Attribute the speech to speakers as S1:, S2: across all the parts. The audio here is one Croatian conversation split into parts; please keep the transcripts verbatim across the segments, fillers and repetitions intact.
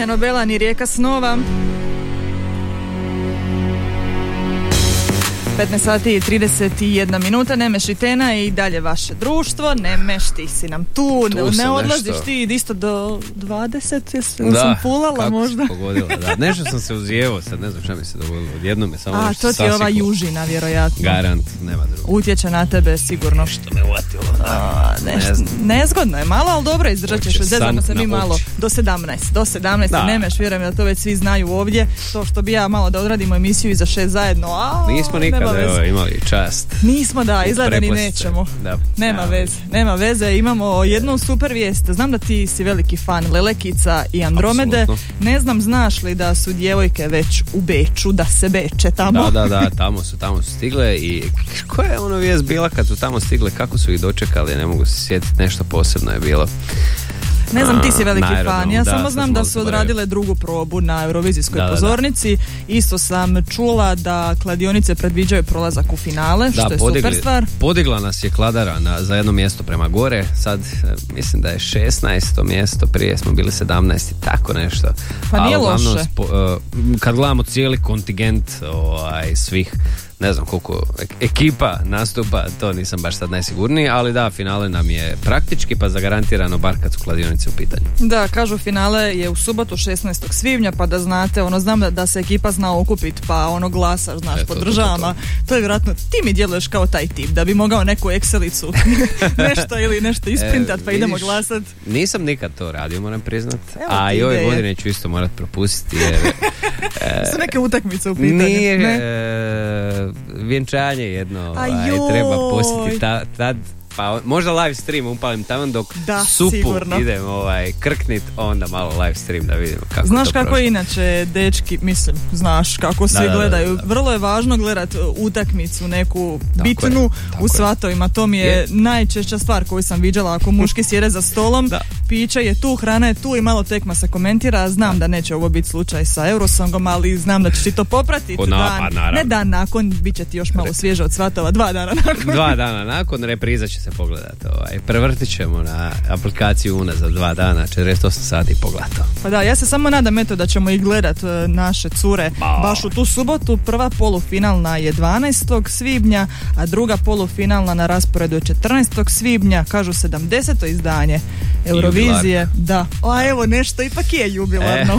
S1: Ne Nobela ni Rijeka snova. petnaest sati i trideset jedna minuta. Nemeš i Tena i dalje vaše društvo. Nemeš, ti si nam tu, tu ne odlaziš nešto. Ti isto do dvadeset, jesam
S2: da,
S1: sam fulala
S2: kako
S1: možda.
S2: Pogodila, da. Nešto sam se uzjevo, sad ne znam šta mi se dogodilo. Odjednom je samo
S1: A, to ti je ova južina, vjerojatno.
S2: Garant, nema drugo.
S1: Utječe na tebe sigurno.
S2: Što me uvatilo, da.
S1: A, nešto, ne nezgodno je malo, ali dobro, izdržat ćeš. Zezamo se mi malo do sedamnaest. Do sedamnaest, da. Nemeš, vjerujem da to već svi znaju ovdje. To što bi ja malo da odradimo emisiju iza šest zajedno. A,
S2: nismo nikada evo, imali čast.
S1: Nismo, da, izgleda ni nećemo.
S2: Da.
S1: Nema
S2: ja.
S1: veze, nema veze. Imamo jednu super vijest. Znam da ti si veliki fan Lelekica i Andromede.
S2: Apsolutno.
S1: Ne znam, znaš li da su djevojke već u Beču, da se beče tamo?
S2: Da, da, da, tamo su, tamo su stigle i koja je ono vijest bila kad su tamo stigle, kako su ih dočekali, ne mogu se sjetiti, nešto posebno je bilo.
S1: Ne znam, ti si veliki fan. Ja
S2: da,
S1: samo znam da su odradile drugu probu na Eurovizijskoj
S2: da, da,
S1: pozornici. Da. Isto sam čula da kladionice predviđaju prolazak u finale, da, što je podigli, super stvar.
S2: Podigla nas je Kladara na, za jedno mjesto prema gore. Sad mislim da je šesnaesto mjesto, prije smo bili sedamnaest, tako nešto.
S1: Pa nije
S2: ali,
S1: loše.
S2: Spo, uh, kad gledamo cijeli kontingent ovaj, svih, ne znam koliko ekipa nastupa, to nisam baš sad najsigurniji, ali da, finale nam je praktički pa zagarantirano, bar kad su kladionice u pitanju.
S1: Da, kažu finale je u subotu šesnaestog svibnja, pa da znate, ono, znam da, da se ekipa zna okupiti, pa ono glasaš, znaš, e, po državama. To, to, to. to je vjerojatno, ti mi djeluješ kao taj tip, da bi mogao neku Excelicu nešto ili nešto isprintat, e, pa idemo glasat.
S2: Nisam nikad to radio, moram priznat, a i ove ideje. Godine ću isto morat propustiti, jer...
S1: e, su neke utakmice u pitanju?
S2: Nije... Ne? E, vjenčanje jedno, aj, treba posjetiti ta, tad, pa možda live stream upalim tamo dok
S1: da,
S2: supu
S1: sigurno. Idem
S2: ovaj, krknit, onda malo live stream da vidimo kako
S1: znaš
S2: to
S1: kako
S2: prošlo.
S1: Inače dečki, mislim, znaš kako svi
S2: da,
S1: gledaju,
S2: da, da, da.
S1: Vrlo je važno gledat utakmicu neku tako bitnu
S2: je,
S1: u svatovima, to mi je, je najčešća stvar koju sam viđala, ako muški sjede za stolom, da. Piće je tu, hrana je tu i malo tekma se komentira, znam da, da neće ovo biti slučaj sa Eurosongom, ali znam da ćeš ti to popratiti dan, ne dan nakon, bit će ti još malo svježe od svatova, dva dana nakon.
S2: Dva dana nakon, repriza će se pogledati. Ovaj. Prevrtit ćemo na aplikaciju unazad dva dana, četrdeset osam sati pogledati.
S1: Pa da, ja se samo nadam eto da ćemo ih gledat naše cure ba. Baš u tu subotu. Prva polufinalna je dvanaestog svibnja, a druga polufinalna na rasporedu je četrnaestog svibnja, kažu sedamdeseto izdanje Eurovizije. Jubilar. Da. A evo nešto ipak je jubilarno.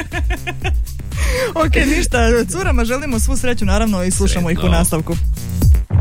S1: E. Ok, ništa, curama želimo svu sreću naravno i slušamo e, ih no. u nastavku.